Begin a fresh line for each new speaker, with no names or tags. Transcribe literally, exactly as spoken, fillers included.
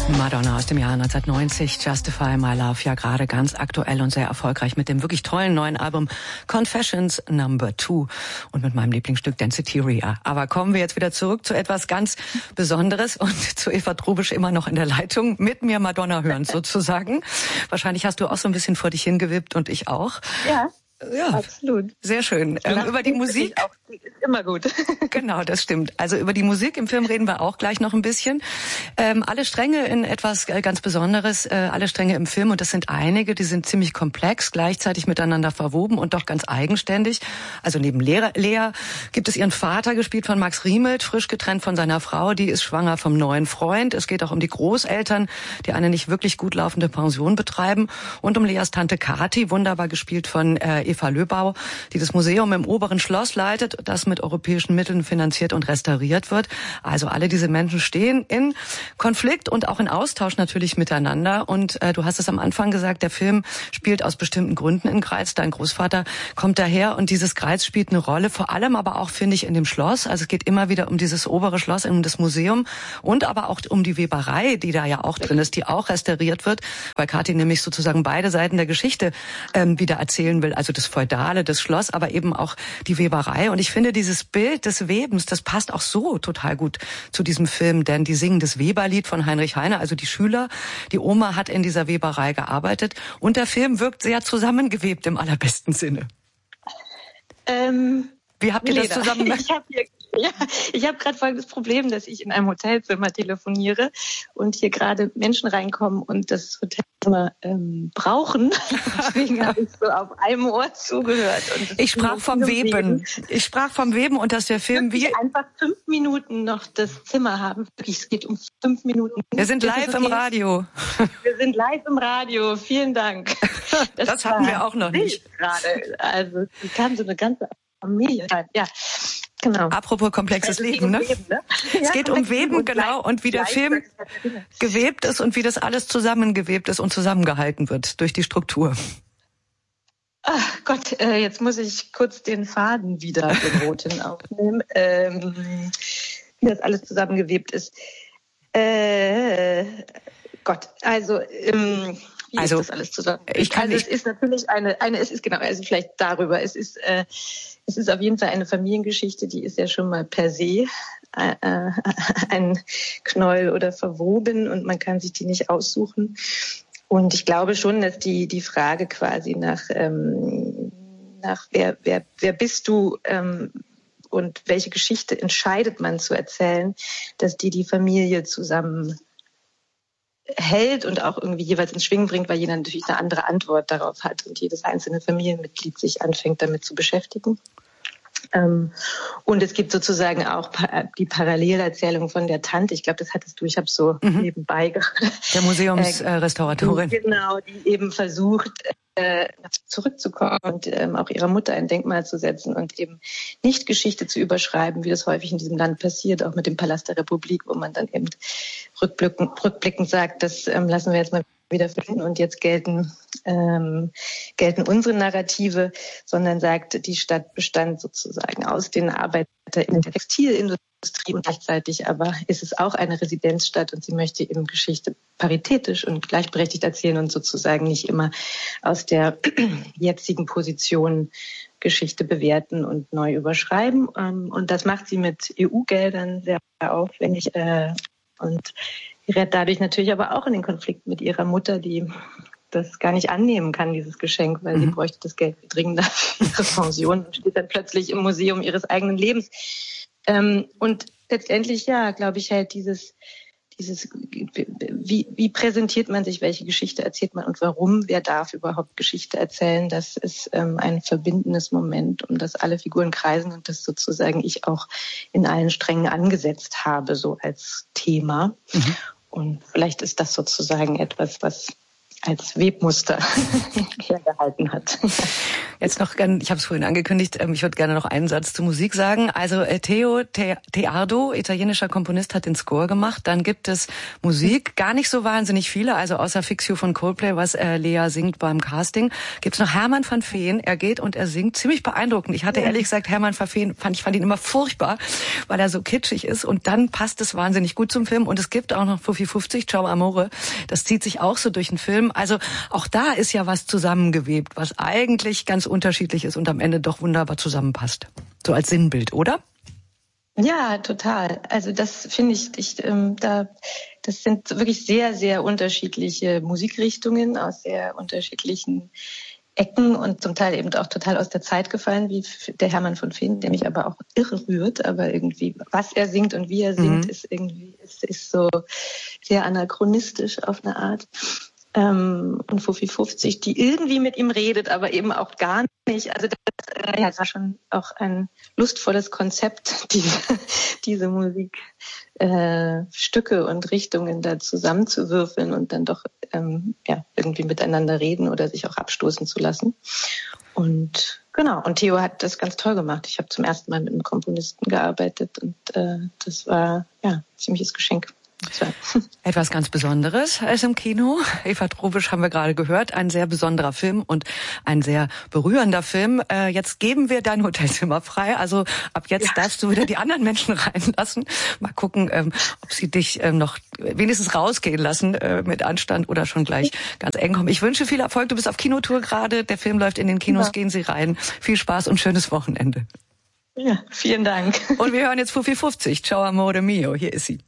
Madonna aus dem Jahr neunzehnhundertneunzig, Justify My Love, ja gerade ganz aktuell und sehr erfolgreich mit dem wirklich tollen neuen Album Confessions Number Two und mit meinem Lieblingsstück Danceteria. Aber kommen wir jetzt wieder zurück zu etwas ganz Besonderes und zu Eva Drubisch immer noch in der Leitung, mit mir Madonna hören sozusagen. Wahrscheinlich hast du auch so ein bisschen vor dich hingewippt und ich auch.
Ja.
Ja, absolut. Sehr schön. Ähm, über die Musik
auch, ist immer gut.
Genau, das stimmt. Also über die Musik im Film reden wir auch gleich noch ein bisschen. Ähm, alle Stränge in etwas ganz Besonderes, äh, alle Stränge im Film, und das sind einige, die sind ziemlich komplex, gleichzeitig miteinander verwoben und doch ganz eigenständig. Also neben Lea, Lea gibt es ihren Vater, gespielt von Max Riemelt, frisch getrennt von seiner Frau, die ist schwanger vom neuen Freund. Es geht auch um die Großeltern, die eine nicht wirklich gut laufende Pension betreiben, und um Leas Tante Kathi, wunderbar gespielt von äh, Eva Löbau, die das Museum im Oberen Schloss leitet, das mit europäischen Mitteln finanziert und restauriert wird. Also alle diese Menschen stehen in Konflikt und auch in Austausch natürlich miteinander. Und äh, du hast es am Anfang gesagt, der Film spielt aus bestimmten Gründen in Greiz. Dein Großvater kommt daher und dieses Greiz spielt eine Rolle, vor allem aber auch, finde ich, in dem Schloss. Also es geht immer wieder um dieses obere Schloss, um das Museum und aber auch um die Weberei, die da ja auch drin ist, die auch restauriert wird, weil Kathi nämlich sozusagen beide Seiten der Geschichte ähm, wieder erzählen will. Also das Feudale, das Schloss, aber eben auch die Weberei. Und ich finde, dieses Bild des Webens, das passt auch so total gut zu diesem Film, denn die singen das Weberlied von Heinrich Heine, also die Schüler. Die Oma hat in dieser Weberei gearbeitet und der Film wirkt sehr zusammengewebt im allerbesten Sinne.
Ähm,
Wie habt ihr
Lena,
das zusammen?
Ich habe ja, ich habe gerade folgendes Problem, dass ich in einem Hotelzimmer telefoniere und hier gerade Menschen reinkommen und das Hotelzimmer ähm, brauchen. Deswegen habe ich so auf einem Ohr zugehört. Und
ich sprach vom Weben. Ich sprach vom Weben und dass der Film wie
einfach fünf Minuten noch das Zimmer haben. Wirklich, es geht um fünf Minuten.
Wir sind live okay? im Radio.
Wir sind live im Radio. Vielen Dank.
Das, das hatten wir auch noch nicht.
Gerade. Also es kam so eine ganze Familie. Ja. Genau.
Apropos komplexes Leben, ne? Leben, ne? Es ja, geht um Weben, genau, und wie der Film gewebt ist und wie das alles zusammengewebt ist und zusammengehalten wird durch die Struktur.
Ach Gott, äh, jetzt muss ich kurz den Faden wieder, den roten, aufnehmen, ähm, wie das alles zusammengewebt ist. Äh, Gott, also ähm, wie
also,
ist das alles zusammen?
Ich kann
also es ist natürlich eine, eine, es ist genau, also vielleicht darüber. Es ist, äh, es ist auf jeden Fall eine Familiengeschichte, die ist ja schon mal per se äh, ein Knäuel oder verwoben und man kann sich die nicht aussuchen. Und ich glaube schon, dass die die Frage quasi nach ähm, nach wer wer wer bist du ähm, und welche Geschichte entscheidet man zu erzählen, dass die die Familie zusammen hält und auch irgendwie jeweils ins Schwingen bringt, weil jeder natürlich eine andere Antwort darauf hat und jedes einzelne Familienmitglied sich anfängt, damit zu beschäftigen. Ähm, und es gibt sozusagen auch pa- die Parallelerzählung von der Tante. Ich glaube, das hattest du, ich habe so mhm. nebenbei gehört.
Der Museumsrestauratorin.
Äh, genau, die eben versucht, äh, zurückzukommen und ähm, auch ihrer Mutter ein Denkmal zu setzen und eben nicht Geschichte zu überschreiben, wie das häufig in diesem Land passiert, auch mit dem Palast der Republik, wo man dann eben rückblickend, rückblickend sagt, das ähm, lassen wir jetzt mal wieder finden und jetzt gelten ähm, gelten unsere Narrative, sondern sagt, die Stadt bestand sozusagen aus den Arbeitern in der Textilindustrie und gleichzeitig aber ist es auch eine Residenzstadt und sie möchte eben Geschichte paritätisch und gleichberechtigt erzählen und sozusagen nicht immer aus der jetzigen Position Geschichte bewerten und neu überschreiben. Und das macht sie mit E U-Geldern sehr aufwendig und gerät dadurch natürlich aber auch in den Konflikt mit ihrer Mutter, die das gar nicht annehmen kann, dieses Geschenk, weil mhm. sie bräuchte das Geld dringender für ihre Pension und steht dann plötzlich im Museum ihres eigenen Lebens. Und letztendlich, ja, glaube ich, hält dieses, dieses, wie, wie präsentiert man sich, welche Geschichte erzählt man und warum, wer darf überhaupt Geschichte erzählen, das ist ein verbindendes Moment, um das alle Figuren kreisen und das sozusagen ich auch in allen Strängen angesetzt habe, so als Thema. Mhm. Und vielleicht ist das sozusagen etwas, was als Webmuster hergehalten hat.
Jetzt noch, ich habe es vorhin angekündigt, ich würde gerne noch einen Satz zur Musik sagen. Also Teo Teardo, italienischer Komponist, hat den Score gemacht. Dann gibt es Musik, gar nicht so wahnsinnig viele, also außer Fix You von Coldplay, was Lea singt beim Casting, gibt's noch Hermann van Veen. Er geht und er singt ziemlich beeindruckend. Ich hatte ehrlich gesagt, Hermann van Veen, fand, ich fand ihn immer furchtbar, weil er so kitschig ist. Und dann passt es wahnsinnig gut zum Film. Und es gibt auch noch Fuffi fünfzig, Ciao Amore. Das zieht sich auch so durch den Film. Also auch da ist ja was zusammengewebt, was eigentlich ganz unterschiedlich ist und am Ende doch wunderbar zusammenpasst. So als Sinnbild, oder?
Ja, total. Also das finde ich, ich ähm, da, das sind wirklich sehr, sehr unterschiedliche Musikrichtungen aus sehr unterschiedlichen Ecken und zum Teil eben auch total aus der Zeit gefallen, wie der Hermann von Veen, der mich aber auch irre rührt, aber irgendwie, was er singt und wie er singt, mhm. ist irgendwie, ist, ist so sehr anachronistisch auf eine Art. Ähm, und Fuffi fünfzig, die irgendwie mit ihm redet, aber eben auch gar nicht. Also das, äh, ja, das war schon auch ein lustvolles Konzept, diese, diese Musik. Äh, Stücke und Richtungen da zusammenzuwürfeln und dann doch ähm, ja, irgendwie miteinander reden oder sich auch abstoßen zu lassen. Und genau, und Theo hat das ganz toll gemacht. Ich habe zum ersten Mal mit einem Komponisten gearbeitet und äh, das war ja ein ziemliches Geschenk.
Etwas ganz Besonderes ist im Kino. Eva Trobisch haben wir gerade gehört. Ein sehr besonderer Film und ein sehr berührender Film. Äh, jetzt geben wir dein Hotelzimmer frei. Also ab jetzt ja. darfst du wieder die anderen Menschen reinlassen. Mal gucken, ähm, ob sie dich ähm, noch wenigstens rausgehen lassen äh, mit Anstand oder schon gleich ganz eng kommen. Ich wünsche viel Erfolg. Du bist auf Kinotour gerade. Der Film läuft in den Kinos. Ja. Gehen Sie rein. Viel Spaß und schönes Wochenende.
Ja, vielen Dank.
Und wir hören jetzt Fuffi fünfzig. Ciao amore mio. Hier ist sie.